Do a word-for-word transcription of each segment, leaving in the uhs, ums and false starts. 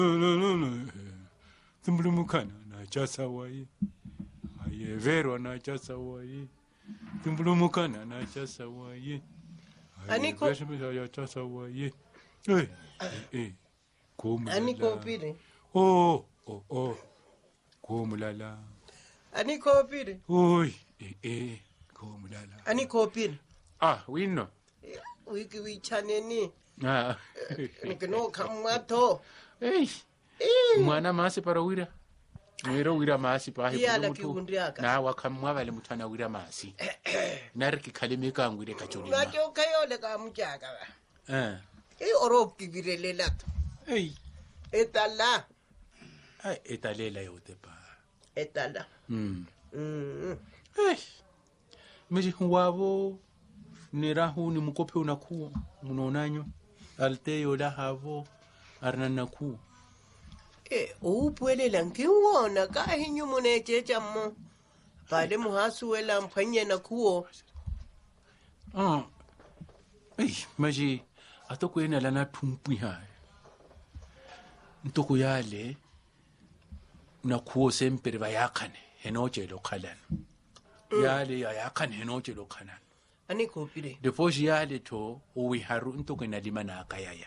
Tumbulumukana na chasa waye. Aye vero na chasa waye. Tumbulumukana na chasa waye. Aniko ya chasa waye. Eh eh. Komulala. Aniko pire. Oh oh oh. Komulala. Aniko pire. Oi eh eh. Komulala. Aniko pire. Ah, wino. Wiki wichaneni. Ah. Nikino kamato. Hey. Mwana masi para wira. Mwira wira masi pa Iya la kiundriaka. Na wakamwa vale mutana wira masi. Nariki kalime ka ngwire kachori. Macho kayo le ka mchaka. Eh. E orop ki virele lato. Hey. Etala. Ai etalela yote pa. Etala. Mm. Mm. Hey. Meji huwavo nirahu ni mkope unakuwa munonanyo. Alteyo la havo arnanaku. E upwele lankiwona ka hinyu mune checha mo. Pale muhasu wela mpanye na kuo. Ah. Hey, maji atoko ena lana tumpi hai. Ntoko yale na kuo sempre vayakane henoche lo kalan. Yale yayakane henoche lo kalan. Aniko pire. Depois yale to uwiharu ntoko ina lima na akayaya.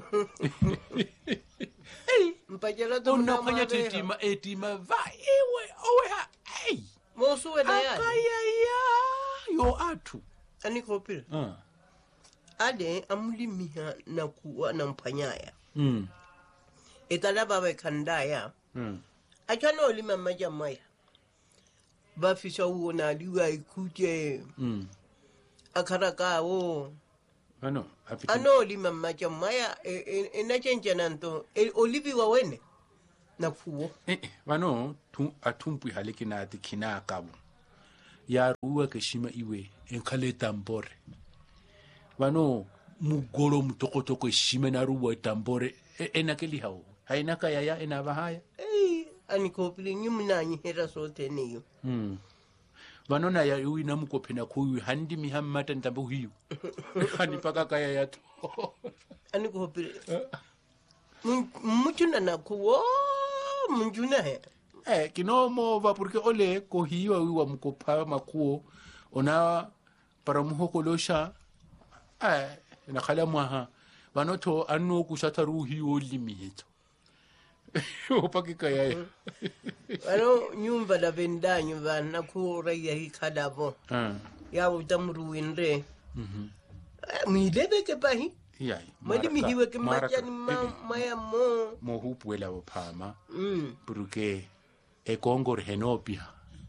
Hey, Mpajela to unafanya titima etima va ewe owe ha. Hey. Mosu wela yale. Akayaya yo atu. Aniko pire. Ah. Ade amulimiha na kuwa na mpanyaya. Mm. Etala baba kandaya. Mm. Achana olima maja maya. Bafisa uo na liwa ikuje. Mm. Akaraka o. Ano, apiti. Ano olima maja maya. Enachenja nanto. Olivi wawene. Na kuo. Eh, eh, wano tu atumpu haliki na ati kina akabu. Ya ruwa keshima iwe enkale tambore. Wano mugoro mutoko toko shime na ruwa tambore e, enakeli hao. Haina kaya ya enabahaya. Eh, anikopili nyumna nyihera sote niyo. Hmm. Wano na ya yui na mukope na kuyu handi mihamata ntambu hiyo. Hani paka kaya ya to. Anikopili. Mchuna na kuo. Mchuna he. Eh, kino mo va porque ole kohiwa wiwa mukopa makuo ona para muhokolosha eh nakhala mwaha banoto anu kushata ruhi olimiheto opaki kaya Ano nyumba la vendanyo vana kuora ya hikadabo. ah Ya utamuru winre. mhm Milebe ke pahi. yai Madi mihiwe ke macha ni maya mo. mo hupwela opama Mm. porque e kongor henopia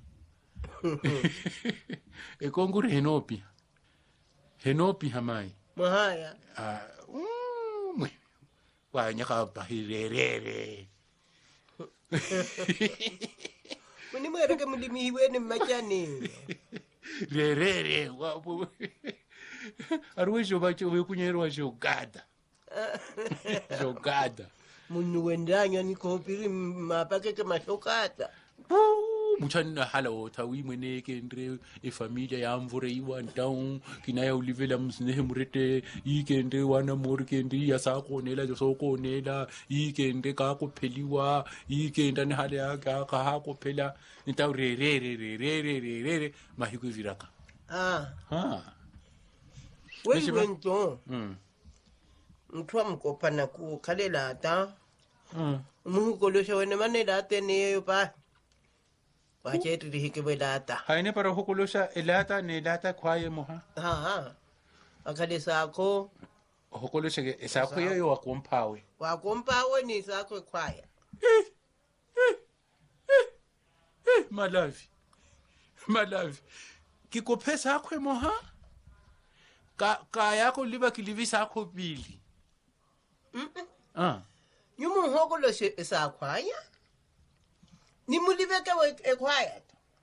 e kongor henopia henopia mai Mahaya. ah mwe wa nyaka bahirerere Muni mwere ke mudi mihiwe ni macha ni. rerere wa arwe joba chowe kunyerwa jogada jogada Munu wendanyo ni kopiri mapake ke mashokata. muchana halo tawi mweneke ndre e familia ya mvure iwa ndau kinaya ulivela msine murete ikende wana morkende ya sakonela jo sokonela ikende ka kopheliwa ikenda ne hale ya ka ha kophela nta re re re re re re re re mahiku viraka Ah. ha Wewe wento. mm Mtwa mkopa na ku kalela ata. mm Mungu kolosha wene mane date ne pa. Wache tu dihike wedata. haine para hokolosha elata ne elata kwaye moha Ha ha. Akade sako hokolosha esako yo wakompawe wakompa we ni sako kwaya. malavi malavi kikopesa akwe moha ka ka yako liba kilivisa akho bili Mm. ah Nyumu hokolo se sa kwaya. Ni mulibeke we e kwaya.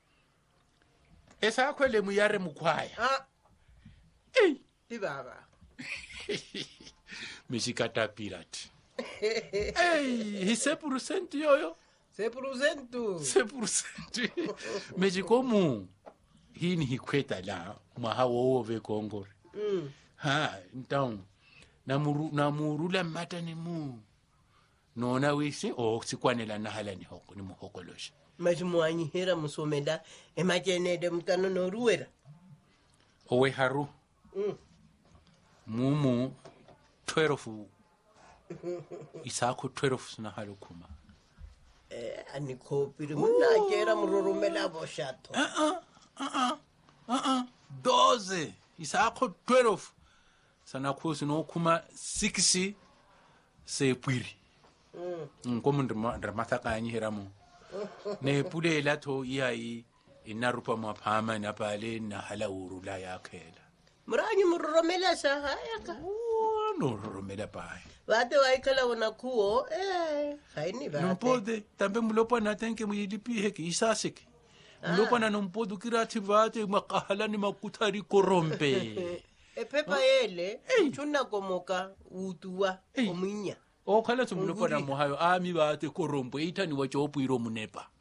esa akwe le muyare mukwaya Ha. eh Di baba. mishikata pirate eh hise percent yoyo Se prosentu. se percent mejikomu hii ni hikweta la mahawo ve kongore Mm. ha então namuru namurula mata ni mu nona wise o sikwanela nahala ni hoko ni muhokolosha majimuanyi hera musomela emajenede mutano noruwera owe haru mm. mumu twelve isako twelve sina halo kuma eh anikopiri munakera mururumela boshato ah ah ah ah ah doze isako twelve sana khosi no kuma six sepwiri mm ngomu ndamathakanye heramo ne pulela tho iyai inarupa maphama napale na halawuru la yakhela muranyi mururumela sahaya ka no rurumela pai vate waikala wona kuo eh haini vate nompode tambe mulopa na tenke muyilipi heki isaseke mulopa na nompodu kirati vate makahala ni makuthari korompe e pepa ele tuna komoka utuwa ominya o khala tsumulopa na mohayo ami vate korompe itani wa chopu iro munepa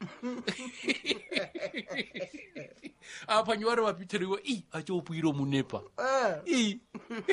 apa nywara wa piteriwa i a chopu iro munepa ah i